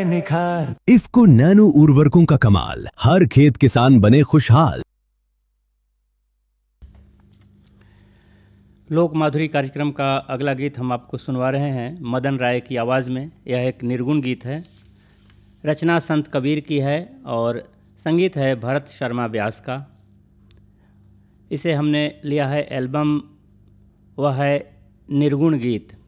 है निखार। इफ्को नैनो उर्वरकों का कमाल, हर खेत किसान बने खुशहाल। लोक माधुरी कार्यक्रम का अगला गीत हम आपको सुनवा रहे हैं मदन राय की आवाज़ में। यह एक निर्गुण गीत है, रचना संत कबीर की है और संगीत है भरत शर्मा व्यास का। इसे हमने लिया है एल्बम, वह है निर्गुण गीत।